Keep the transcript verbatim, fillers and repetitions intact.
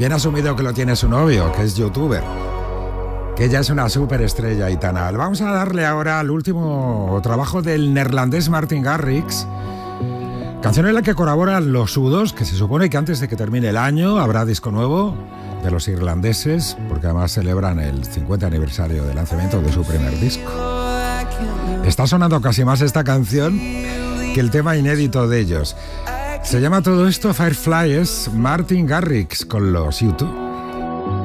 Bien asumido que lo tiene su novio, que es youtuber, que ella es una superestrella y tanal. Vamos a darle ahora al último trabajo del neerlandés Martin Garrix, canción en la que colaboran Los Udos, que se supone que antes de que termine el año habrá disco nuevo de los irlandeses, porque además celebran el cincuenta aniversario del lanzamiento de su primer disco. Está sonando casi más esta canción que el tema inédito de ellos. Se llama todo esto Firefly, es Martin Garrix con los U dos.